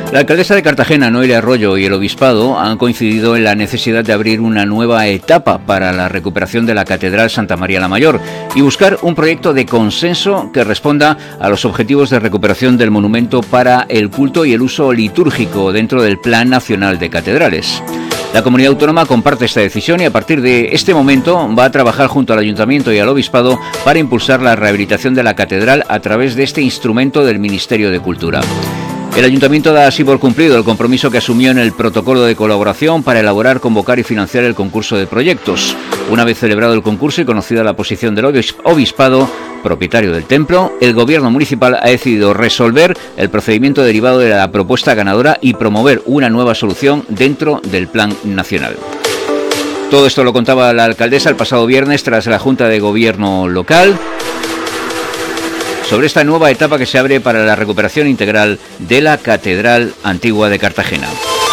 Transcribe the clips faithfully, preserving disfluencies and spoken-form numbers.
La alcaldesa de Cartagena, Noelia Arroyo, y el obispado han coincidido en la necesidad de abrir una nueva etapa para la recuperación de la Catedral Santa María la Mayor y buscar un proyecto de consenso que responda a los objetivos de recuperación del monumento para el culto y el uso litúrgico dentro del Plan Nacional de Catedrales. La comunidad autónoma comparte esta decisión y a partir de este momento va a trabajar junto al Ayuntamiento y al Obispado para impulsar la rehabilitación de la catedral a través de este instrumento del Ministerio de Cultura. El Ayuntamiento da así por cumplido el compromiso que asumió en el protocolo de colaboración para elaborar, convocar y financiar el concurso de proyectos. Una vez celebrado el concurso y conocida la posición del Obispado, propietario del templo, el Gobierno municipal ha decidido resolver el procedimiento derivado de la propuesta ganadora y promover una nueva solución dentro del Plan Nacional. Todo esto lo contaba la alcaldesa el pasado viernes tras la Junta de Gobierno local sobre esta nueva etapa que se abre para la recuperación integral de la Catedral Antigua de Cartagena.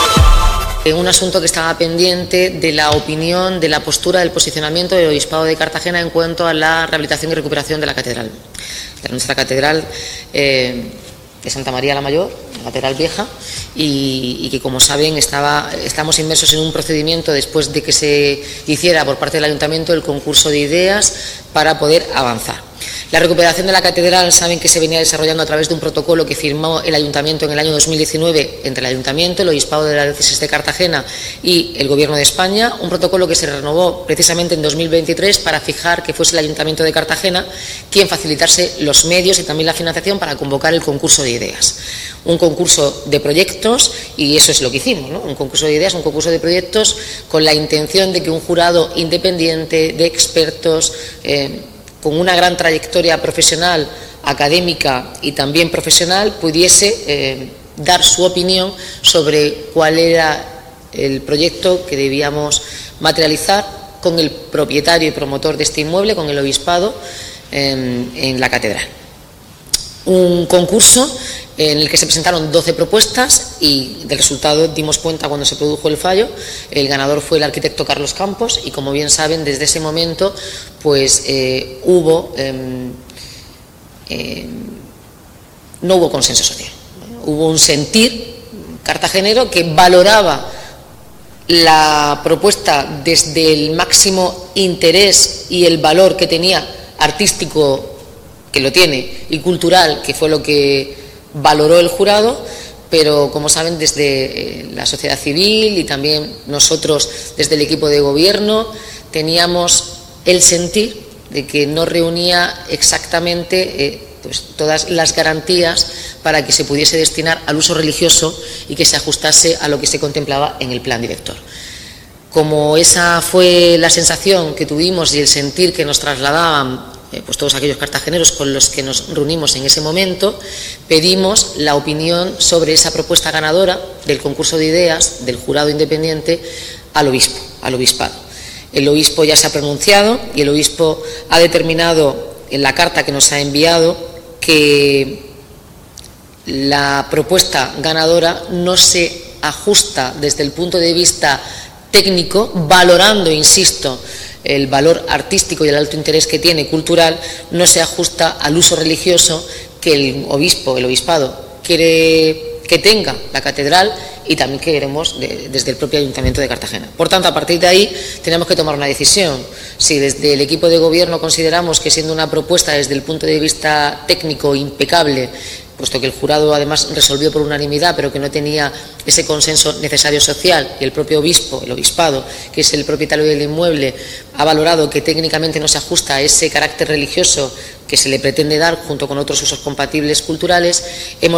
Un asunto que estaba pendiente de la opinión, de la postura, del posicionamiento del Obispado de Cartagena en cuanto a la rehabilitación y recuperación de la catedral. De nuestra catedral eh, de Santa María la Mayor, la catedral vieja, y, y que, como saben, estaba, estamos inmersos en un procedimiento después de que se hiciera por parte del Ayuntamiento el concurso de ideas para poder avanzar. La recuperación de la catedral, saben que se venía desarrollando a través de un protocolo que firmó el Ayuntamiento en el año dos mil diecinueve entre el Ayuntamiento, el Obispado de la Diócesis de Cartagena y el Gobierno de España, un protocolo que se renovó precisamente en dos mil veintitrés para fijar que fuese el Ayuntamiento de Cartagena quien facilitase los medios y también la financiación para convocar el concurso de ideas. Un concurso de proyectos, y eso es lo que hicimos, ¿no? Un concurso de ideas, un concurso de proyectos con la intención de que un jurado independiente de expertos eh, con una gran trayectoria profesional, académica y también profesional, pudiese eh, dar su opinión sobre cuál era el proyecto que debíamos materializar con el propietario y promotor de este inmueble, con el Obispado, en, en la catedral. Un concurso en el que se presentaron doce propuestas y del resultado dimos cuenta cuando se produjo el fallo. El ganador fue el arquitecto Carlos Campos y, como bien saben, desde ese momento pues eh, hubo eh, eh, no hubo consenso social. Hubo un sentir cartagenero que valoraba la propuesta desde el máximo interés y el valor que tenía artístico, que lo tiene, y cultural, que fue lo que valoró el jurado, pero, como saben, desde la sociedad civil y también nosotros desde el equipo de gobierno teníamos el sentir de que no reunía exactamente eh, pues, todas las garantías para que se pudiese destinar al uso religioso y que se ajustase a lo que se contemplaba en el plan director. Como esa fue la sensación que tuvimos y el sentir que nos trasladaban pues todos aquellos cartageneros con los que nos reunimos en ese momento, pedimos la opinión sobre esa propuesta ganadora del concurso de ideas del jurado independiente al obispo, al obispado. El obispo ya se ha pronunciado y el obispo ha determinado en la carta que nos ha enviado que la propuesta ganadora no se ajusta desde el punto de vista técnico, valorando, insisto, el valor artístico y el alto interés que tiene cultural, no se ajusta al uso religioso que el obispo, el obispado, quiere que tenga la catedral y también queremos de, desde el propio Ayuntamiento de Cartagena. Por tanto, a partir de ahí tenemos que tomar una decisión. Si desde el equipo de gobierno consideramos que, siendo una propuesta desde el punto de vista técnico impecable, puesto que el jurado además resolvió por unanimidad, pero que no tenía ese consenso necesario social, y el propio obispo, el obispado, que es el propietario del inmueble, ha valorado que técnicamente no se ajusta a ese carácter religioso que se le pretende dar junto con otros usos compatibles culturales, hemos